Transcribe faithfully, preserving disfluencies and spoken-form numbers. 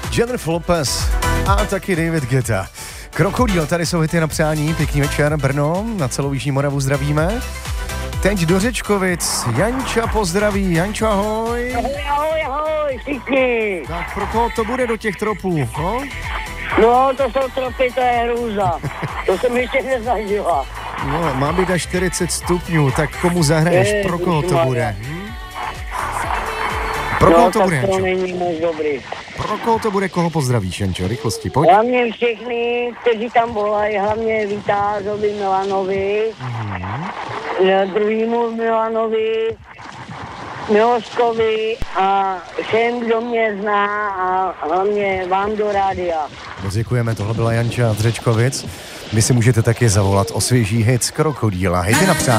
Jennifer Lopez a taky David Guetta. Krokodýl, tady jsou hity na přání, pěkný večer, Brno, na celou Jižní Moravu zdravíme. Teď do Řečkovic, Janča pozdraví, Jančo ahoj. Ahoj, ahoj, ahoj, všichni. Tak pro koho to bude do těch tropů, no? No, to jsou tropy, to je hrůza, to jsem ještě nezažila. No, má být až čtyřicet stupňů, tak komu zahraješ, pro koho to bude? Hm? Pro koho no, to bude, to Jančo? není moc dobrý. Pro koho to bude, koho pozdravíš, Jančo, rychlosti, pojď. Hlavně všechny, kteří tam volají, hlavně Vítázovi Milanovi, mm-hmm. druhýmu Milanovi, Miloškovi a všem, kdo mě zná a hlavně vám do rádia. Moc děkujeme, tohle byla Janča z Řečkovic. Vy si můžete taky zavolat o svěží hit z Krokodýla. Hejte na přání.